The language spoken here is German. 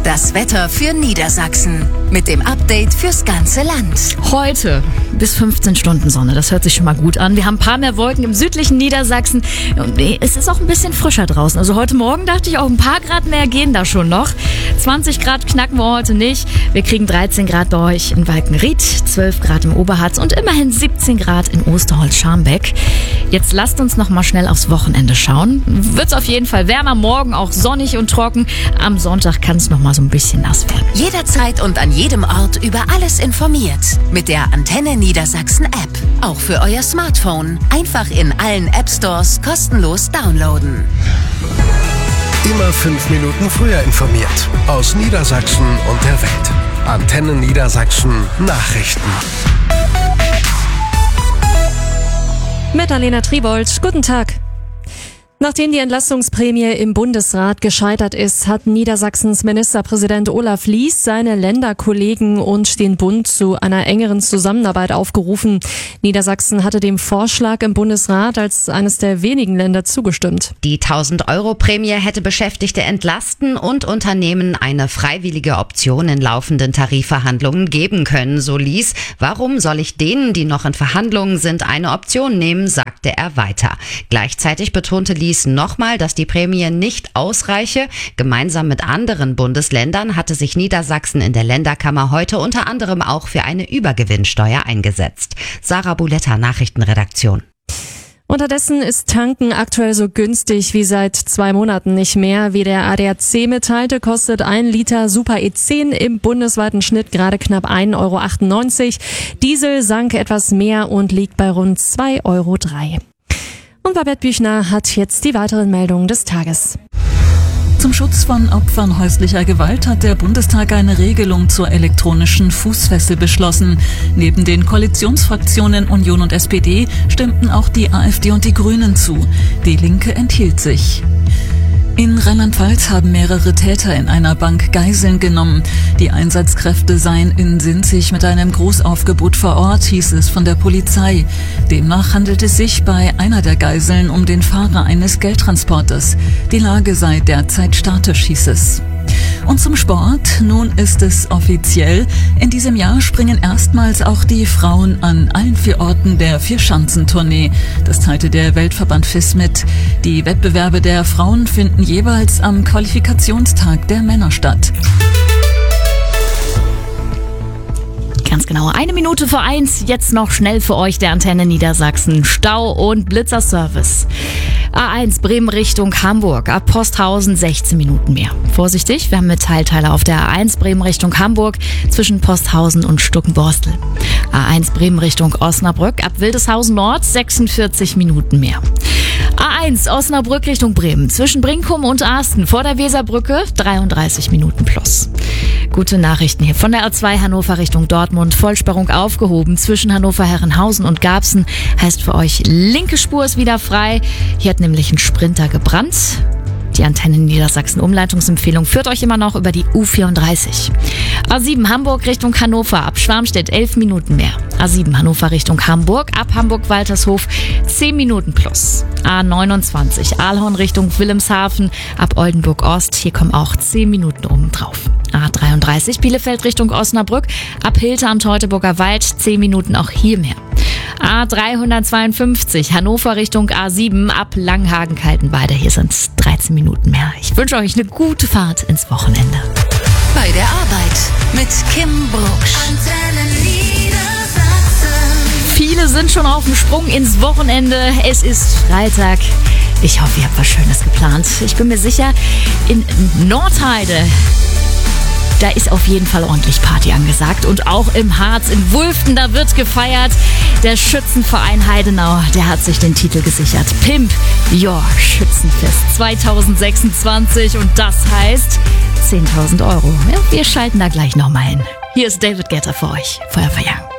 Das Wetter für Niedersachsen mit dem Update fürs ganze Land. Heute bis 15 Stunden Sonne, das hört sich schon mal gut an. Wir haben ein paar mehr Wolken im südlichen Niedersachsen und es ist auch ein bisschen frischer draußen. Also heute Morgen dachte ich auch, ein paar Grad mehr gehen da schon noch. 20 Grad knacken wir heute nicht. Wir kriegen 13 Grad bei euch in Walkenried, 12 Grad im Oberharz und immerhin 17 Grad in Osterholz-Scharmbeck. Jetzt lasst uns noch mal schnell aufs Wochenende schauen. Wird's auf jeden Fall wärmer, morgen auch sonnig und trocken. Am Sonntag kann es noch mal so ein bisschen nass werden. Jederzeit und an jedem Ort über alles informiert. Mit der Antenne Niedersachsen App. Auch für euer Smartphone. Einfach in allen App Stores kostenlos downloaden. Immer 5 Minuten früher informiert. Aus Niedersachsen und der Welt. Antenne Niedersachsen Nachrichten. Mit Alena Tribold. Guten Tag. Nachdem die Entlastungsprämie im Bundesrat gescheitert ist, hat Niedersachsens Ministerpräsident Olaf Lies seine Länderkollegen und den Bund zu einer engeren Zusammenarbeit aufgerufen. Niedersachsen hatte dem Vorschlag im Bundesrat als eines der wenigen Länder zugestimmt. Die 1.000-Euro-Prämie hätte Beschäftigte entlasten und Unternehmen eine freiwillige Option in laufenden Tarifverhandlungen geben können, so Lies. Warum soll ich denen, die noch in Verhandlungen sind, eine Option nehmen, sagte er weiter. Gleichzeitig betonte Lies nochmal, dass die Prämie nicht ausreiche. Gemeinsam mit anderen Bundesländern hatte sich Niedersachsen in der Länderkammer heute unter anderem auch für eine Übergewinnsteuer eingesetzt. Sarah Buletta, Nachrichtenredaktion. Unterdessen ist Tanken aktuell so günstig wie seit 2 Monaten nicht mehr. Wie der ADAC mitteilte, kostet 1 Liter Super E10 im bundesweiten Schnitt gerade knapp 1,98 Euro. Diesel sank etwas mehr und liegt bei rund 2,03 Euro. Und Babette Büchner hat jetzt die weiteren Meldungen des Tages. Zum Schutz von Opfern häuslicher Gewalt hat der Bundestag eine Regelung zur elektronischen Fußfessel beschlossen. Neben den Koalitionsfraktionen Union und SPD stimmten auch die AfD und die Grünen zu. Die Linke enthielt sich. In Rheinland-Pfalz haben mehrere Täter in einer Bank Geiseln genommen. Die Einsatzkräfte seien in Sinzig mit einem Großaufgebot vor Ort, hieß es von der Polizei. Demnach handelt es sich bei einer der Geiseln um den Fahrer eines Geldtransporters. Die Lage sei derzeit statisch, hieß es. Und zum Sport, nun ist es offiziell. In diesem Jahr springen erstmals auch die Frauen an allen 4 Orten der Vierschanzentournee. Das teilte der Weltverband FIS mit. Die Wettbewerbe der Frauen finden jeweils am Qualifikationstag der Männer statt. Ganz genau, 1:01, jetzt noch schnell für euch der Antenne Niedersachsen. Stau und Blitzerservice. A1 Bremen Richtung Hamburg, ab Posthausen 16 Minuten mehr. Vorsichtig, wir haben Metallteile auf der A1 Bremen Richtung Hamburg zwischen Posthausen und Stuckenborstel. A1 Bremen Richtung Osnabrück, ab Wildeshausen Nord 46 Minuten mehr. A1 Osnabrück Richtung Bremen, zwischen Brinkum und Arsten vor der Weserbrücke 33 Minuten plus. Gute Nachrichten hier von der A2 Hannover Richtung Dortmund. Vollsperrung aufgehoben zwischen Hannover-Herrenhausen und Garbsen. Heißt für euch, linke Spur ist wieder frei. Hier hat nämlich ein Sprinter gebrannt. Die Antenne Niedersachsen Umleitungsempfehlung führt euch immer noch über die U34. A7 Hamburg Richtung Hannover, ab Schwarmstedt 11 Minuten mehr. A7 Hannover Richtung Hamburg, ab Hamburg-Waltershof 10 Minuten plus. A29 Aalhorn Richtung Wilhelmshaven, ab Oldenburg-Ost, hier kommen auch 10 Minuten oben drauf. A33 Bielefeld Richtung Osnabrück, ab Hilter am Teutoburger Wald 10 Minuten auch hier mehr. A352 Hannover Richtung A7 ab Langhagen-Kaltenweide. Hier sind es 13 Minuten mehr. Ich wünsche euch eine gute Fahrt ins Wochenende. Bei der Arbeit mit Kim Brucksch. Antenne Niedersachsen. Viele sind schon auf dem Sprung ins Wochenende. Es ist Freitag. Ich hoffe, ihr habt was Schönes geplant. Ich bin mir sicher, in Nordheide, da ist auf jeden Fall ordentlich Party angesagt. Und auch im Harz, in Wulften, da wird gefeiert. Der Schützenverein Heidenau, der hat sich den Titel gesichert. Pimp Your Schützenfest 2026. Und das heißt 10.000 Euro. Ja, wir schalten da gleich nochmal hin. Hier ist David Guetta für euch. Feuerwehr Young.